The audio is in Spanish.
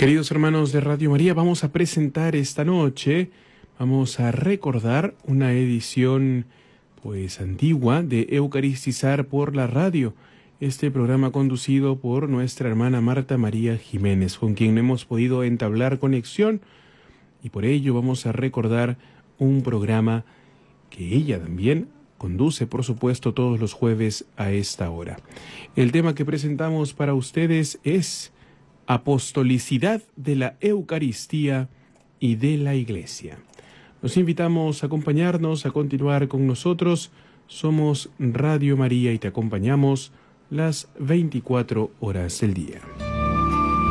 Queridos hermanos de Radio María, vamos a presentar esta noche, vamos a recordar una edición pues antigua de Eucaristizar por la Radio, este programa conducido por nuestra hermana Marta María Jiménez, con quien hemos podido entablar conexión, y por ello vamos a recordar un programa que ella también conduce, por supuesto, todos los jueves a esta hora. El tema que presentamos para ustedes es Apostolicidad de la Eucaristía y de la Iglesia. Los invitamos a acompañarnos, a continuar con nosotros. Somos Radio María y te acompañamos las 24 horas del día.